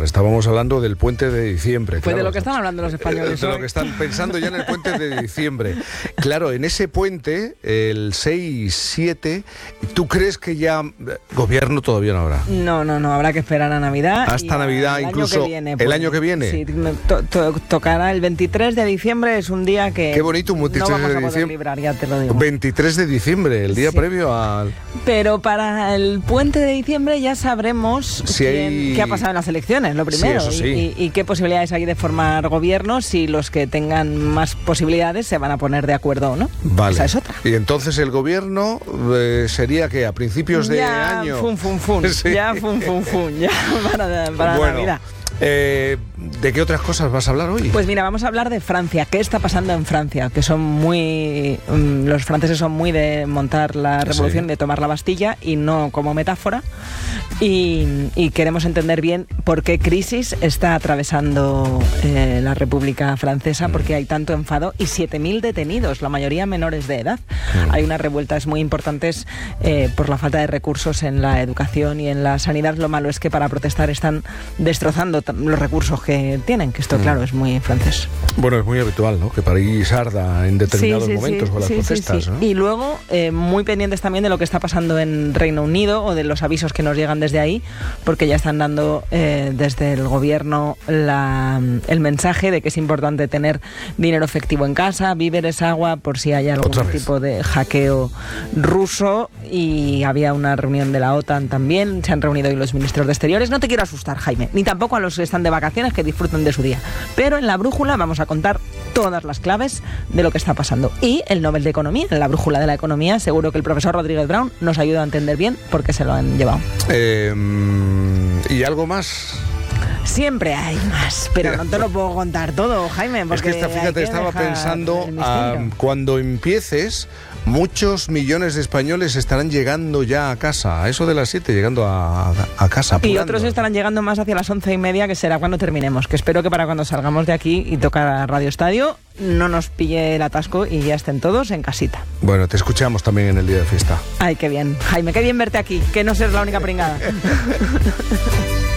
estábamos hablando del puente de diciembre. Pues claro, de lo que están hablando los españoles de hoy. lo que están pensando ya en el puente de diciembre. Claro, en ese puente, el 6-7, ¿tú crees que ya gobierno todavía no habrá? No, habrá que esperar a Navidad. Hasta Navidad, incluso el año que viene. Sí, tocará el 23 de diciembre, es un día que qué bonito, un 23 no vamos de a poder diciembre. librar, ya te lo digo. 23 de diciembre, el día previo al... Pero para el puente de diciembre ya sabremos qué ha pasado en las elecciones, lo primero, sí, eso sí. y qué posibilidades hay de formar gobierno, si los que tengan más posibilidades se van a poner de acuerdo o no. Vale. Esa es otra. Y entonces el gobierno sería que a principios de año... Sí. Ya para Navidad. ¿De qué otras cosas vas a hablar hoy? Pues mira, vamos a hablar de Francia. ¿Qué está pasando en Francia? Que son muy... los franceses son muy de montar la revolución, sí, de tomar la Bastilla, y no como metáfora. Y queremos entender bien por qué crisis está atravesando la República Francesa, porque hay tanto enfado y 7.000 detenidos, la mayoría menores de edad. Hay unas revueltas muy importantes por la falta de recursos en la educación y en la sanidad. Lo malo es que para protestar están destrozando los recursos que tienen, que esto, claro, es muy francés. Bueno, es muy habitual, ¿no?, que París arda en determinados momentos con las protestas. Sí. ¿No? Y luego, muy pendientes también de lo que está pasando en Reino Unido, o de los avisos que nos llegan desde ahí, porque ya están dando desde el gobierno el mensaje de que es importante tener dinero efectivo en casa, víveres, agua, por si hay algún tipo de hackeo ruso. Y había una reunión de la OTAN también, se han reunido hoy los ministros de Exteriores. No te quiero asustar, Jaime, ni tampoco a los que están de vacaciones, que disfruten de su día. Pero en la brújula vamos a contar todas las claves de lo que está pasando. Y el Nobel de Economía, en la brújula de la economía, seguro que el profesor Rodríguez Brown nos ayuda a entender bien por qué se lo han llevado. ¿Y algo más? Siempre hay más, pero no te lo puedo contar todo, Jaime, porque es que fíjate, estaba pensando, cuando empieces, muchos millones de españoles estarán llegando ya a casa, a eso de las 7, llegando a casa. Apurando. Y otros estarán llegando más hacia las 11:30, que será cuando terminemos, que espero que para cuando salgamos de aquí y tocar Radio Estadio no nos pille el atasco y ya estén todos en casita. Bueno, te escuchamos también en el día de fiesta. Ay, qué bien, Jaime, qué bien verte aquí, que no seas la única pringada.